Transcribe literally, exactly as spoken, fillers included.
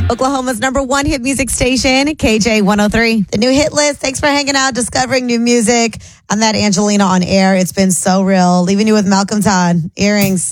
Oklahoma's number one hit music station, K J one oh three. The new hit list. Thanks for hanging out, discovering new music. I'm that Angelina on air. It's been so real. Leaving you with Malcolm Todd. Earrings.